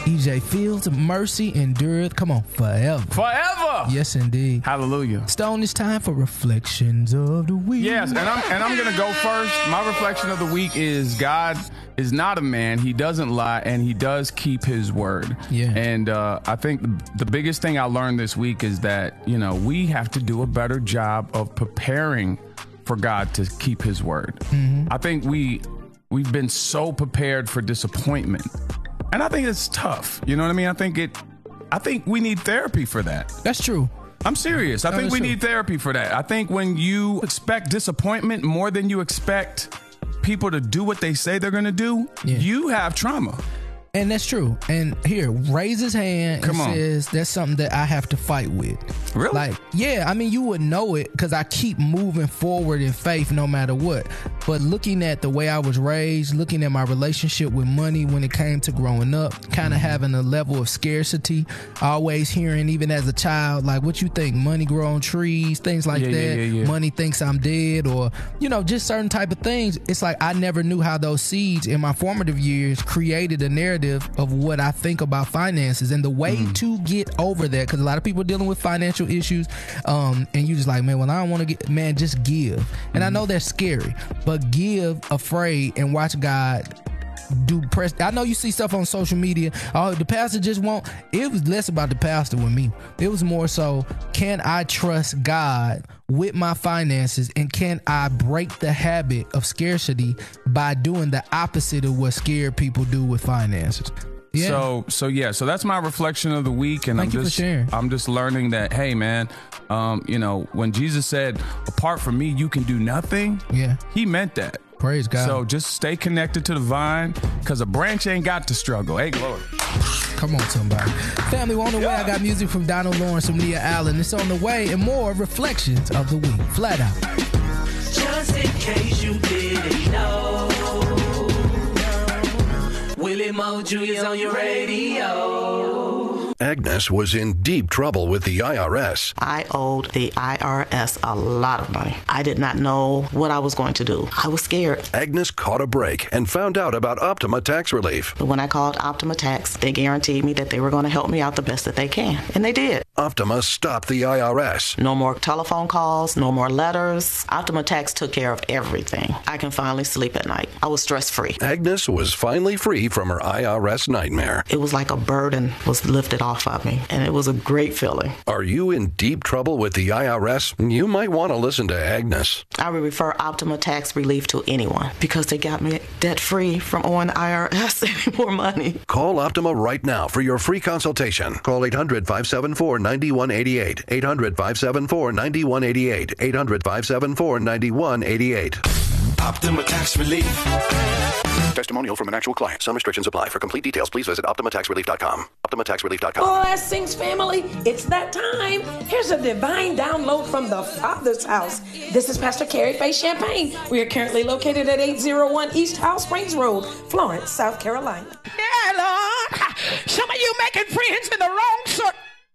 EJ Fields, mercy endureth, come on, forever. Forever. Yes, indeed. Hallelujah. Stone, it's time for Reflections of the Week. Yes, and I'm going to go first. My reflection of the week is God is not a man. He doesn't lie, and he does keep his word. Yeah. And I think the biggest thing I learned this week is that, we have to do a better job of preparing for God to keep his word. Mm-hmm. I think we've been so prepared for disappointment. And I think it's tough. You know what I mean? I think we need therapy for that. That's true. I'm serious. I think we need therapy for that. I think when you expect disappointment more than you expect people to do what they say they're going to do, you have trauma. And that's true. And here, raise his hand and says that's something that I have to fight with. Really? You would know it because I keep moving forward in faith no matter what. But looking at the way I was raised, looking at my relationship with money when it came to growing up, kind of having a level of scarcity, always hearing, even as a child, like, what you think? Money grow on trees, things like that. Yeah. Money thinks I'm dead, or, just certain type of things. It's like I never knew how those seeds in my formative years created a narrative of what I think about finances, and the way to get over that, because a lot of people are dealing with financial issues, and you just like, man, well, I don't want to get, man, just give. And I know that's scary, but give afraid and watch God do press. I know you see stuff on social media. Oh, the pastor just won't. It was less about the pastor with me. It was more so, can I trust God with my finances, and can I break the habit of scarcity by doing the opposite of what scared people do with finances? Yeah. So that's my reflection of the week, and Thank you for sharing. I'm just learning that, hey man, when Jesus said, apart from me you can do nothing, he meant that. Praise God. So just stay connected to the vine, because a branch ain't got to struggle. Hey, glory. Come on, somebody. Family, on the way, I got music from Donald Lawrence, from Nia Allen. It's on the way, and more Reflections of the Week. Flat out. Just in case you didn't know, Willie Mo Jr. is on your radio. Agnes was in deep trouble with the IRS. I owed the IRS a lot of money. I did not know what I was going to do. I was scared. Agnes caught a break and found out about Optima Tax Relief. But when I called Optima Tax, they guaranteed me that they were going to help me out the best that they can. And they did. Optima stopped the IRS. No more telephone calls, no more letters. Optima Tax took care of everything. I can finally sleep at night. I was stress-free. Agnes was finally free from her IRS nightmare. It was like a burden was lifted off of me, and it was a great feeling. Are you in deep trouble with the IRS? You might want to listen to Agnes. I would refer Optima Tax Relief to anyone, because they got me debt-free from owing the IRS any more money. Call Optima right now for your free consultation. Call 800-574-9188. 800-574-9188. 800-574-9188. Optima Tax Relief. Testimonial from an actual client. Some restrictions apply. For complete details, please visit OptimaTaxRelief.com. OptimaTaxRelief.com. Blessings, family. It's that time. Here's a divine download from the Father's house. This is Pastor Carrie Faye Champagne. We are currently located at 801 East House Springs Road, Florence, South Carolina. Yeah, Lord. Some of you making friends in the wrong circle.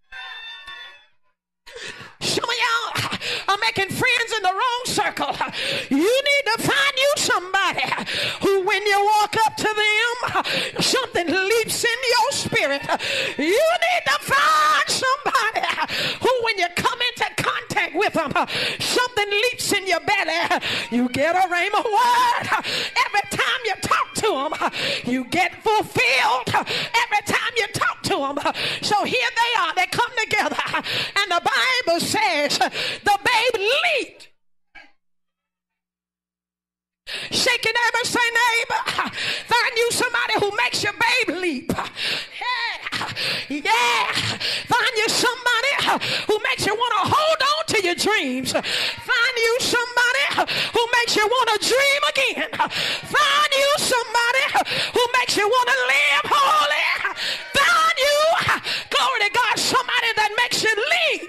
Some of y'all are making friends in the wrong circle. You need to find you somebody who, when you walk up to them, something leaps in your spirit. You need to find somebody who, when you come into contact with them, something leaps in your belly. You get a rhema word. Every time you talk to them, you get fulfilled. Every time you talk to them. So here they are. They come together, and the Bible says the babe leaped. Shake your neighbor, say, neighbor, find you somebody who makes your babe leap. Yeah. Find you somebody who makes you want to hold on to your dreams. Find you somebody who makes you want to dream again. Find you somebody who makes you want to live holy. Find you, glory to God, somebody that makes you leap.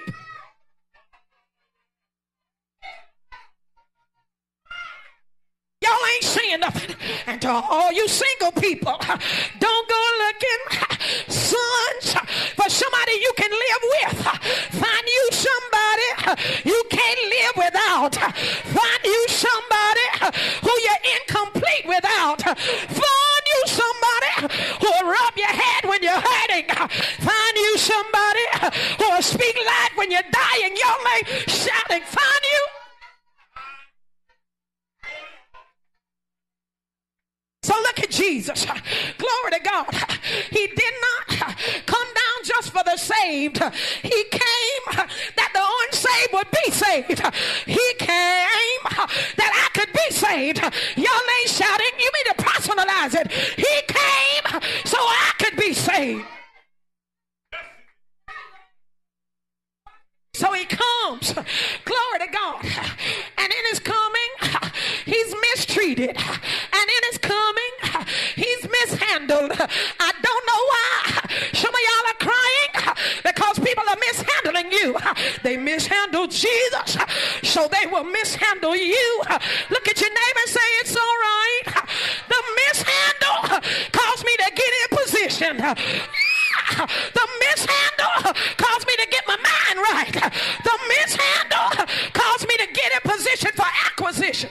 Y'all ain't saying nothing. And to all you single people, don't go looking, sons, for somebody you can live with. Find you somebody you can't live without. Find you somebody who you're incomplete without. Find you somebody who will rub your head when you're hurt. shouting, find you somebody who will speak life when you're dying. Y'all ain't shouting, find you. So look at Jesus. Glory to God. He did not come down just for the saved. He came that the unsaved would be saved. He came that I could be saved. Y'all ain't shouting. You need to personalize it. He came so I could be saved. So he comes, glory to God, and in his coming, he's mistreated, and in his coming, he's mishandled. I don't know why. Some of y'all are crying because people are mishandling you. They mishandled Jesus, so they will mishandle you. Look at your neighbor and say, it's all right. The mishandle caused me to get in position. The mishandle caused me to get my mind right. The mishandle caused me to get in position for acquisition.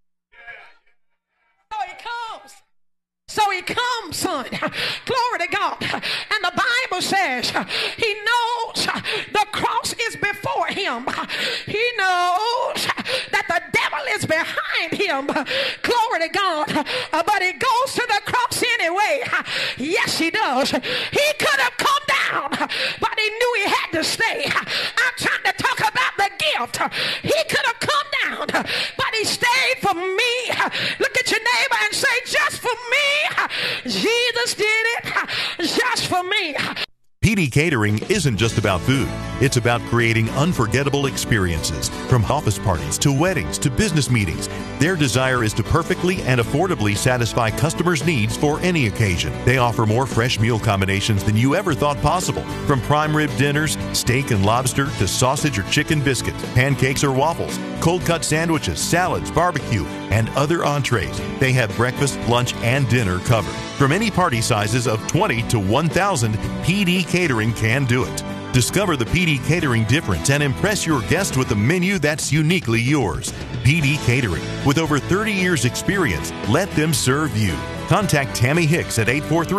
So he comes. So he comes, son. Glory to God. And the Bible says he knows the cross is before him. He knows that the devil is behind him. Glory to God. But he goes to the cross anyway. Yes, he does. He could have come down, but he knew he had to stay. I'm trying to talk about the gift. He could have come down, but he stayed for me. Look at your neighbor and say, just for me. Jesus did it just for me. PD Catering isn't just about food. It's about creating unforgettable experiences. From office parties to weddings to business meetings, their desire is to perfectly and affordably satisfy customers' needs for any occasion. They offer more fresh meal combinations than you ever thought possible. From prime rib dinners, steak and lobster, to sausage or chicken biscuits, pancakes or waffles, cold cut sandwiches, salads, barbecue, and other entrees. They have breakfast, lunch, and dinner covered. From any party sizes of 20 to 1,000, PD Catering can do it. Discover the PD Catering difference and impress your guests with a menu that's uniquely yours. PD Catering. With over 30 years experience, let them serve you. Contact Tammy Hicks at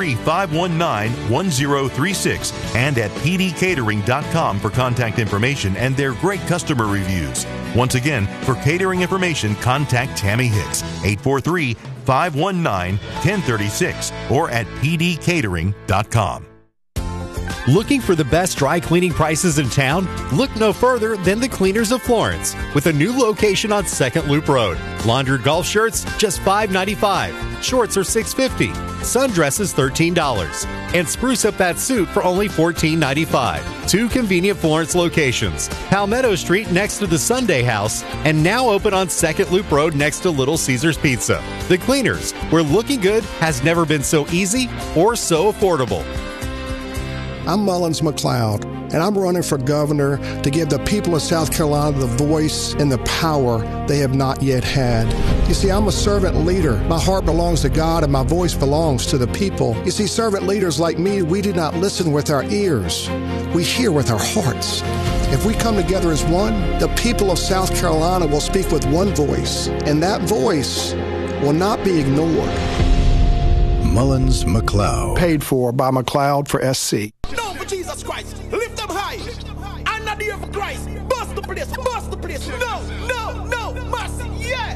843-519-1036 and at pdcatering.com for contact information and their great customer reviews. Once again, for catering information, contact Tammy Hicks, 843-519-1036 or at pdcatering.com. Looking for the best dry cleaning prices in town? Look no further than the Cleaners of Florence, with a new location on 2nd Loop Road. Laundered golf shirts, just $5.95. Shorts are $6.50. Sundresses, $13. And spruce up that suit for only $14.95. Two convenient Florence locations. Palmetto Street next to the Sunday House, and now open on 2nd Loop Road next to Little Caesars Pizza. The Cleaners, where looking good has never been so easy or so affordable. I'm Mullins McLeod, and I'm running for governor to give the people of South Carolina the voice and the power they have not yet had. You see, I'm a servant leader. My heart belongs to God, and my voice belongs to the people. You see, servant leaders like me, we do not listen with our ears. We hear with our hearts. If we come together as one, the people of South Carolina will speak with one voice, and that voice will not be ignored. Mullins McLeod. Paid for by McLeod for SC. No, for Jesus Christ. Lift them high. I'm not here for Christ. Bust the place. Bust the place. No, no, no. Mercy. Yeah.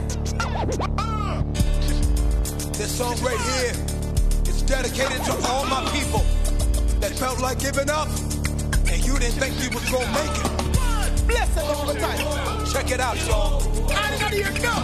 This song right here is dedicated to all my people that felt like giving up and you didn't think we was gonna make it. Bless them all the time. Check it out, y'all. I'm not here. No.